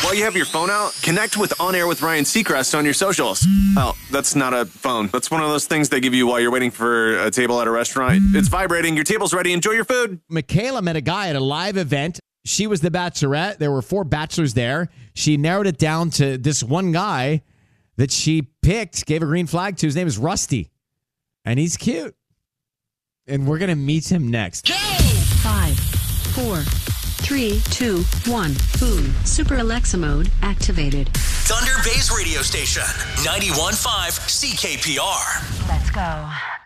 While you have your phone out, connect with On Air with Ryan Seacrest on your socials. Oh, that's not a phone. That's one of those things they give you while you're waiting for a table at a restaurant. It's vibrating. Your table's ready. Enjoy your food. Michaela met a guy at a live event. She was the bachelorette. There were 4 bachelors there. She narrowed it down to this one guy that she picked, gave a green flag to. His name is Rusty. And he's cute. And we're going to meet him next. 5, 4, 3, 2, 1. Boom. Super Alexa mode activated. Thunder Bay's radio station, 91.5 CKPR. Let's go.